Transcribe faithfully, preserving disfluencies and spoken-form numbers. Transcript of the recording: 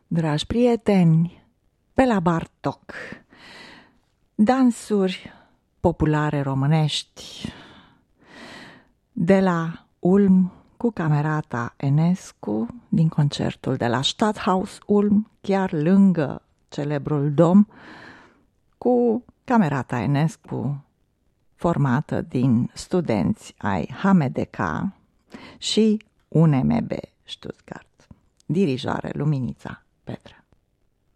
Dragi prieteni, Bela Bartok, dansuri populare românești, de la Ulm cu Camerata Enescu, din concertul de la Stadthaus Ulm, chiar lângă celebrul dom, cu Camerata Enescu formată din studenți ai H M D K și U N M B Stuttgart. Dirijoare Luminița Petre.